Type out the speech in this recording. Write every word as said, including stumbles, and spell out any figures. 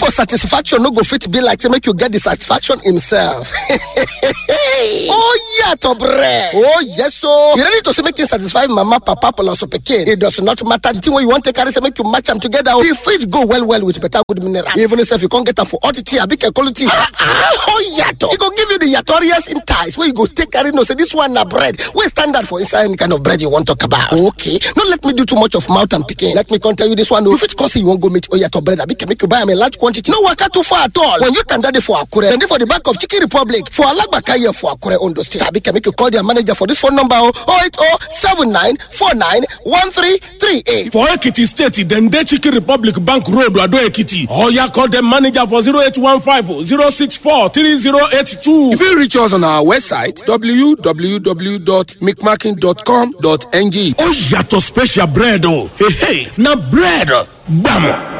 your satisfaction no go fit be like to make you get the satisfaction himself. Oh yeah, to bread. Oh yes, so you ready to say make you satisfy mama, papa, plus pikin. It does not matter the thing where you want to carry, say make you match them together. If it go well well with better good mineral, even if you can't get them for quantity, a big quality. Ah, ah, oh yeah, to. It go give you the yatorious in ties where you go take carry no say this one na bread. We standard for inside any kind of bread you want to talk about. Okay, not let me do too much of mouth and picking. Let me come tell you this one. If it cause you won't go meet Oyato bread, I can make you buy them a large quantity. No work out too far at all. When you stand there for Akure, then for the back of Chicken Republic for Alagbaka for Akure Ondo State, I can make you call their manager for this phone number oh eight oh seven nine four nine one three three eight. For Ekiti State, then the Chicken Republic Bank Road, Ado Ekiti. Or you call them manager for zero eight one five zero six four three zero eight two. If you reach us on our website w w w dot mcmakin dot com dot n g. Oh, yato special bread oh. Hey hey, na bread. Bam.